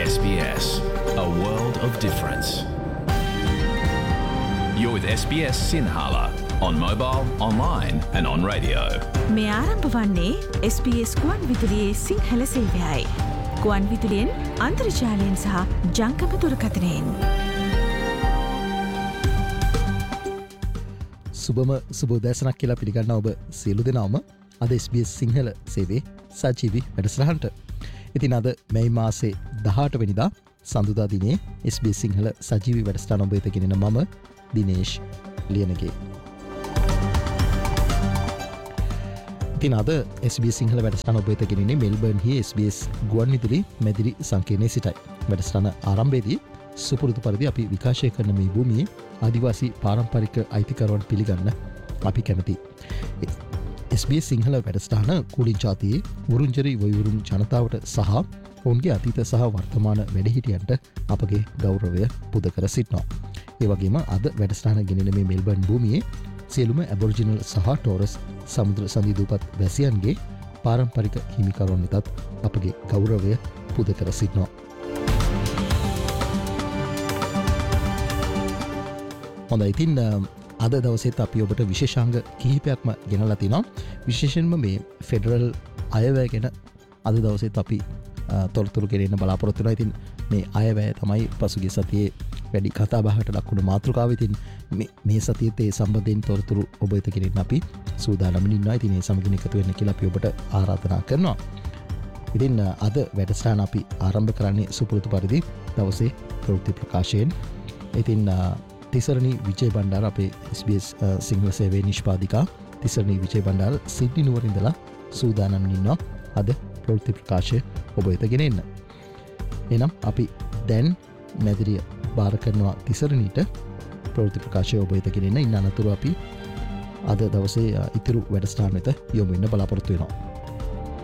SBS, a world of difference. You're with SBS Sinhala on mobile, online and on radio. මේ ආරම්භ වන්නේ SBS ගුවන් විදුලියේ සිංහල සේවයයි. ගුවන් විදුලියෙන් අන්තර්ජාලයෙන් සහ ජංගම දුරකථනයෙන්. සුබෝදෑසනක් කියලා පිළිගන්නා ඔබ සියලු දෙනාම අද SBS සිංහල සේවේ සජීවී වැඩසටහනට. ඉතින් අද මැයි මාසේ 18 වෙනිදා සඳුදා දිනේ SBS සිංහල සජීවී වැඩසටහන ඔබ වෙත ගෙනෙන මම දිනේෂ් ලියනගේ. ඉතින් අද SBS සිංහල වැඩසටහන ඔබ වෙත ගෙනෙන්නේ මෙල්බර්න්හි SBS ගුවන් විදුලි මැදිරි සංකීර්ණයේ සිටයි. වැඩසටහන ආරම්භයේදී සුපුරුදු පරිදි අපි විකාශය කරන මේ භූමියේ ආදිවාසී පාරම්පරික අයිතිකරුවන් පිළිගන්න අපි කැමැති. SBS සිංහල වැඩසටහන කුලින් ජාතියේ වුරුංජරි වයුරුම් ජනතාවට සහ ඔවුන්ගේ අතීත සහ වර්තමාන වැඩිහිටියන්ට අපගේ ගෞරවය පුද කර සිටිනවා. ඒ වගේම අද වැඩසටහන ගෙනෙන මේ මෙල්බර්න් භූමියේ සියලුම ඇබොරිජිනල් සහ ටෝරස් සමුද්‍ර සඳිදූපත් වැසියන්ගේ පාරම්පරික හිමිකරුවන් වෙතත් අපගේ ගෞරවය පුද කර සිටිනවා. හොඳයි, ඉතින් අද දවසේත් අපි ඔබට විශේෂාංග කිහිපයක්ම ගෙනලා තිනවා. විශේෂයෙන්ම මේ ෆෙඩරල් අයවැය ගැන අද දවසේත් අපි තොරතුරු ගෙනෙන්න බලාපොරොත්තු වෙනවා. ඉතින් මේ අයවැය තමයි පසුගිය සතියේ වැඩි කතා බහකට ලක් වුණු මාතෘකාව. ඉතින් මේ සතියේත් ඒ සම්බන්ධයෙන් තොරතුරු ඔබ වෙත ගෙනෙන්න අපි සූදානම්ව ඉන්නවා. ඉතින් ඒ සමගින් එකතු වෙන්න කියලා අපි ඔබට ආරාධනා කරනවා. ඉතින් අද වැඩසටහන අපි ආරම්භ කරන්නේ සුපුරුදු පරිදි දවසේ ප්‍රවෘත්ති ප්‍රකාශයෙන්. ඉතින් තිසරණී විජය බණ්ඩාර අපේ SBS සිංහල සේවයේ නිෂ්පාදිකා තිසරණී විජය බණ්ඩාර සිඩ්නි නුවර ඉඳලා සූදානම් ඉන්නවා අද ප්‍රවෘත්ති ප්‍රකාශය ඔබ වෙත ගෙනෙන්න. එහෙනම් අපි දැන් මැදිරිය බාර කරනවා තිසරණීට ප්‍රවෘත්ති ප්‍රකාශය ඔබ වෙත ගෙනෙන්න. ඉන්න අනතුරු අපි අද දවසේ ඉතුරු වැඩසටහන වෙත යොමු වෙන්න බලාපොරොත්තු වෙනවා.